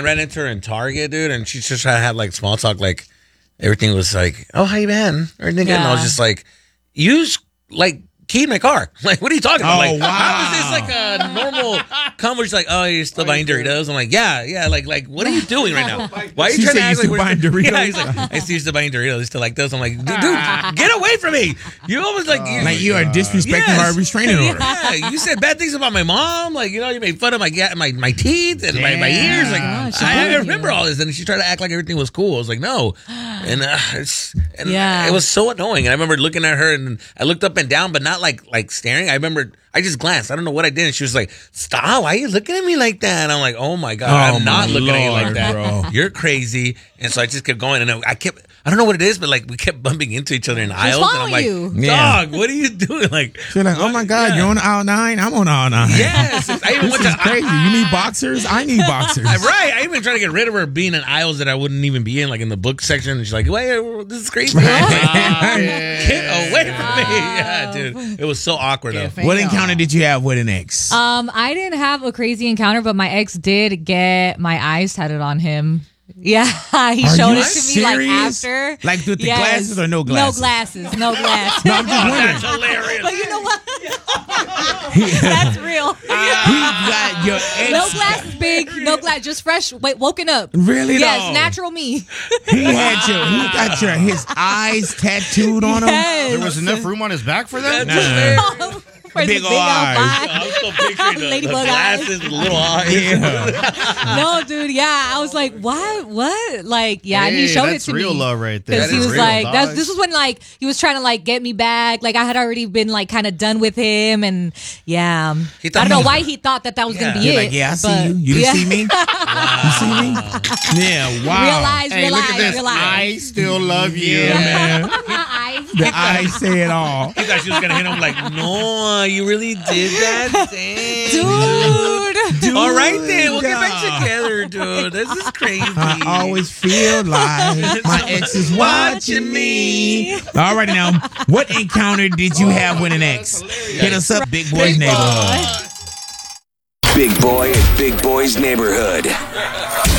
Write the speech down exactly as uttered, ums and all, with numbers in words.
ran into her in Target, dude, and she just tried to have like small talk, like everything was like, "Oh, how you been?" Everything, yeah. And I was just like, "Use like." Key in my car. Like, what are you talking about? Oh, like, wow. how is this like a normal conversation? Like, oh, you're still buying Doritos? I'm like, yeah, yeah. Like, like, what are you doing right now? Why are you She trying to said act you like still we're buying Doritos? Yeah, he's like, I still used to buying Doritos. Still like this. I'm like, dude, get away from me. You almost like, you, Like you are disrespecting Yes. our restraining order. Yeah, you said bad things about my mom. Like, you know, you made fun of my my my teeth and my, my ears. Like, Oh, she I, I bullied remember you. all this, and she tried to act like everything was cool. I was like, no, and uh, it's and Yeah. it was so annoying. And I remember looking at her, and I looked up and down, but not like like staring. I remember I just glanced. I don't know what I did. And she was like, "Stop! Why are you looking at me like that?" And I'm like, "Oh my god, Oh I'm not my looking at you Lord, like that. bro. You're crazy." And so I just kept going, and I kept. I don't know what it is, but like we kept bumping into each other in aisles, and I'm following like, you. Yeah. "Dog, what are you doing?" Like, She's like, oh my God, Yeah. you're on aisle nine? I'm on aisle nine. yes, I even This went is to crazy. You need boxers? I need boxers. Right, I even tried to get rid of her being in aisles that I wouldn't even be in, like in the book section. And she's like, "Wait, this is crazy." Right. Get away from me. Yeah, dude. It was so awkward, though. What encounter did you have with an ex? Um, I didn't have a crazy encounter, but my ex did get my eyes tatted on him. Yeah, he Are showed you it to me like serious? after. Like with the Yes. glasses or no glasses? No glasses. No glasses. No, I'm just wondering. That's hilarious. But you know what? That's real. He got your ex. No glasses, big. No glass. Just fresh. Wait, woken up. Really Yes, though? natural me. He had your, he got your, his eyes tattooed on him. Yes. There was enough room on his back for that? Nah. For the Big ol' old eyes. eye. I'm still picturing the, the Ladybug glasses eyes. with the little eyes. Yeah. No, dude. Yeah, I was like, what? What? Like, yeah. and he Hey, showed that's it to real me. love right there. Because That he is was real, like, dog. that's, this was when like he was trying to like get me back. Like I had already been like kind of done with him, and yeah, He I thought don't he know was- why he thought that that was Yeah. gonna be You're it. like, yeah, I see but- you. You didn't yeah. see me? You see me? Yeah, wow. Realize, Hey, realize, look at this. realize. I still love you. Yeah, man. I, The eyes say it all. He thought she was gonna hit him like, "No, you really did that, Damn. dude. Dude, All right, then we'll get back God. together, dude. This is crazy. I always feel like my ex is watching me. All right, now, what encounter did you have with an ex? Hit us up, Big Boys Neighborhood. Big Boy at Big Boy's Neighborhood.